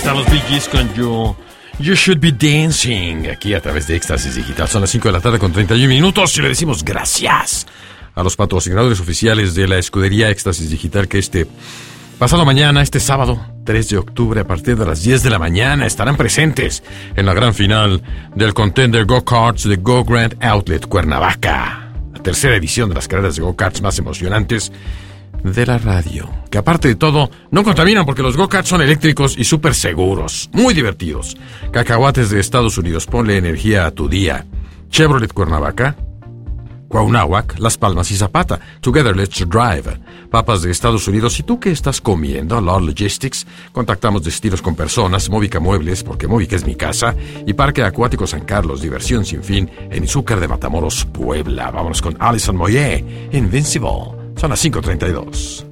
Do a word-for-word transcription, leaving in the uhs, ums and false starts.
están los Bee Gees con You, You Should Be Dancing, aquí a través de Éxtasis Digital. Son las cinco de la tarde con treinta y un minutos y le decimos gracias a los patrocinadores oficiales de la escudería Éxtasis Digital, que este pasado mañana, este sábado tres de octubre, a partir de las diez de la mañana, estarán presentes en la gran final del Contender Go-Karts de Go Grand Outlet Cuernavaca, la tercera edición de las carreras de go-karts más emocionantes de la radio, que aparte de todo no contaminan porque los go-karts son eléctricos y súper seguros, muy divertidos. Cacahuates de Estados Unidos, ponle energía a tu día. Chevrolet Cuernavaca, Cuauhnáhuac, Las Palmas y Zapata, Together Let's Drive. Papas de Estados Unidos, ¿y tú qué estás comiendo? Lord Logistics, contactamos destinos con personas, Móvica Muebles, porque Móvica es mi casa, y Parque Acuático San Carlos, diversión sin fin en Izúcar de Matamoros, Puebla. Vámonos con Alison Moyet, Invincible. Son las cinco treinta y dos.